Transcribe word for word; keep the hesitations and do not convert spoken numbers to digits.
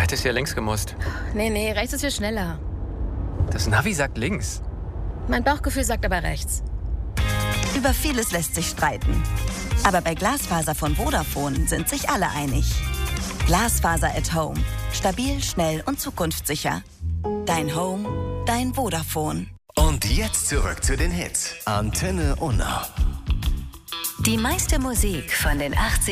hättest ja links gemusst. Nee, nee, rechts ist hier schneller. Das Navi sagt links. Mein Bauchgefühl sagt aber rechts. Über vieles lässt sich streiten. Aber bei Glasfaser von Vodafone sind sich alle einig. Glasfaser at Home. Stabil, schnell und zukunftssicher. Dein Home, dein Vodafone. Und jetzt zurück zu den Hits. Antenne Unna. Die meiste Musik von den achtziger